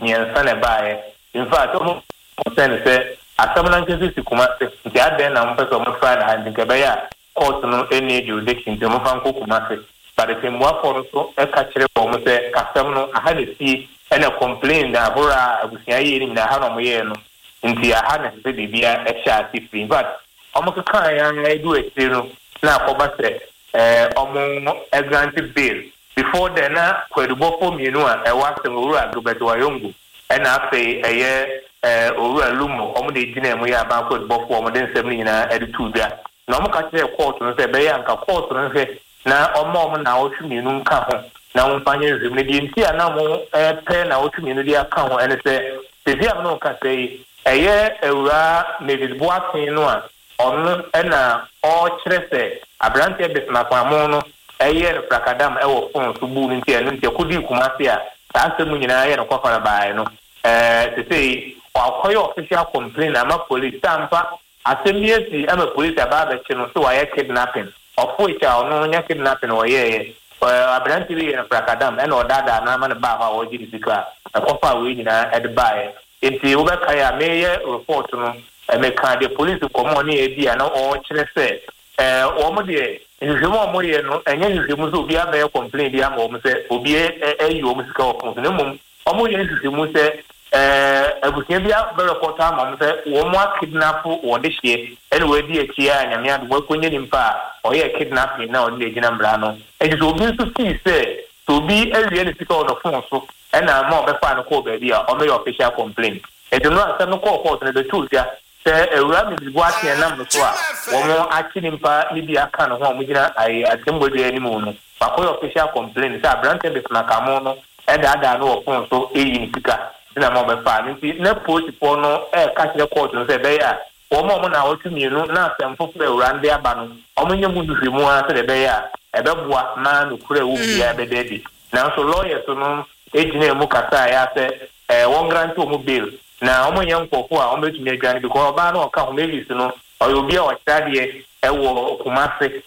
miensa na bae in fact o concern say asamna nkesi kuma ti aden na mpeso mo fa na handin ke be ya court no any jurisdiction to mo fa nkokuma se but the more for so e ka kire bo mo se kasam no aha le si e na complain na hora abusia yi ni na ha no mo ye no nti aha na se bibia e sha ti free but omo ka ya edu e no na akoba se omo e grant bail before then na kwedubo for mienu a e wa se owura Gilbert Wayongo e na afi eye owura Lumo omo de gina mu ya ba kwedubo for omo de nsem ni na e de tu bia na omo ka kire court no se be ya nka court no se na omo na otu mienu nka ho na mfanye nzim ne nti ana mo pe na otu mienu dia ka ho ene se bia no ka sei eye ewura David Boateng no a onu ena o kire se abrante besma kwamo no eye no prakadam ewo fon so bu nti enu nti akodi kumase a asemu nyina ye no kwafara bae no se sei akoyo official complaint ama police tampa asemiesi ama police ababa chino so wa kidnapping of which no nya kidnapping wo ye abrante bi no prakadam ena odada na ma ne ba ha wo jidi sika akwafa we nyina edbae nti wo be kai a meye report no me kan the police komo ni e bia na o kire se o mo de nhwemo mo ye no enye nhwemo so obi aba complain dia ma o mo se obi eyi o mo sika o fon no mo o mo ye nhwemo se abusia bia be report ama mo se wo mo kidnap wo de hie ene we di echi a nyame ado wo konye nimpa o ye kidnapping na o de gina mbra no e so obi so see se to be ewie ne sika o no fon so ena ma o be fa no ko ba bia o me official complaint e do no asem no ko court ne be tool dia ewura David Boateng na mso a womo akini mpa ni bia ka no ho omugina ai atembo de animu no bakoy official complaint say abrante besma kamo no e da no ofon so eyi ni sika na mo be fa nti na post po no ka kire court no say be ya womo mo na otu mienu na asemfo fe ewura ndi aba no omonye mu duhwemu a say be ya e be boa ma no kure wu bia be dedi na so lawyer so no ejina mu kasa ya say won grant o mu bail na omo yan kofo a omo betumi adwane because oba na oka homelis no oyobi a wachadie ewo Kumasi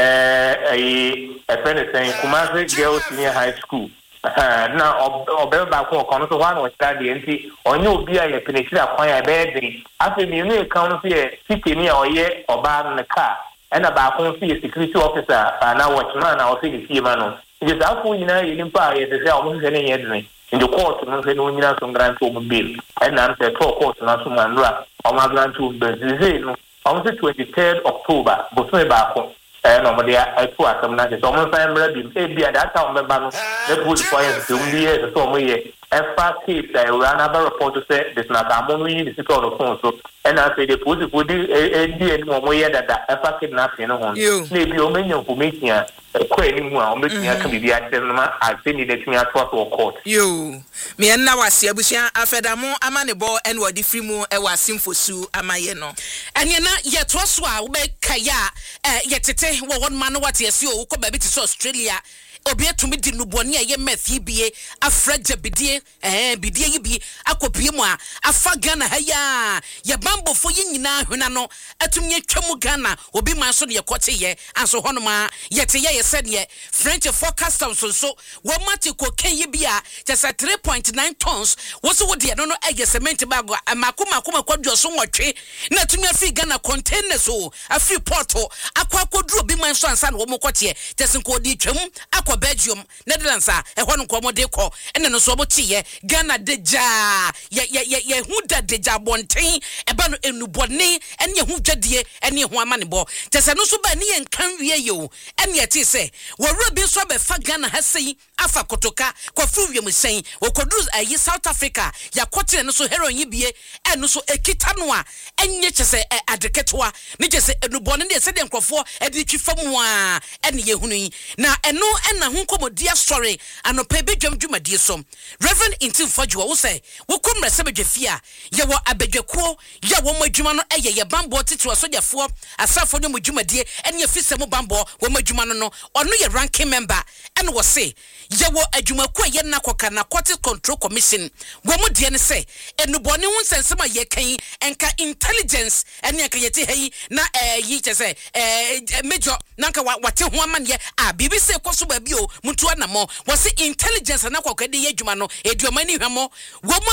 efenesen Kumasi Girls Senior High School na obe ba ko kono so wa na wachadie nti onye obi a ye penechira kwan ya be dị afi mi no kan no se city ni a oye oba na ka na ba ko se security officer na watchman na office see ma no nti za afọ nyina ye nimpa ye se omo se ne ye dị in the court no say no nyina so grant o bill and na say to court na so manra o ma grant o bill say no on the 23rd October but so ba ko no mo dia atu atam na so mo fan bra bi e bia that time be ba no the police fire so we here so mo ye efa case I ran a report to say this na ka mo no yi the secret of phone so and I say the police would di mo ye that efa kidnapping no ho na bi o menya information kwani mu a o metia ka bibia tell I say ni that me atwa to court yo me na wase abusia afedamo amanebo en wodi free mu e wasimfosu amaye no anye na ye to so a wo be kaya ye tete wo won man what ye see o ko ba bi ti Australia obi etumi di nuboni ye methi bie afraja bidie bidie yi bi akopie mu a afa Ghana ha ya ye bambo fo yi nyina hwena no etumi atwamu Ghana obi man so ne ye kote ye anso honoma ye te ye said ye French forecast so wo mate ko ken yi bia just 3.9 tons wo so wo de no eye cement bag makoma kwadwo so nwotwe na etumi afi Ghana container so afi porto akwadru obi man so ansa na wo mokote just nko di twam Belgium Netherlands ehwo no komo de ko ene no so botiye Ghana deja ye hu da deja bonten eba no enubone ene hu dwadie ene hu amanebo tese no so ba ne yen kan wie yo ene ye ti se wo bi so be fa Ghana ha sei afa kotoka kwa fruwie musen wo kodru ayi South Africa ya kotere no so heroin yibie ene so ekita no a enye chese adeketwa ne chese enubone ne se de nkofo e de twifamu a ene ye hunu na eno na hunkomodia story anope bedwam dwumadie som Reverend Intim Fodwo wo say wo komrese bedwafia ye wo abedwakuo ye wo madwuma no ye bambo titi asojafo asafo no madwumadie ene afise mo bambo wo madwuma no ono ye ranking member ene wo say ye wo adwumakuo ye na koka na Quality Control Commission wo mo de ne say enubone hu nsensema ye kan enka intelligence ene ka yete hei na yi chese major nanka wate ho amane a BBC koso ba bio mutu anamo wose intelligence na kwakwede ye adwuma no eduama ni hwemo wo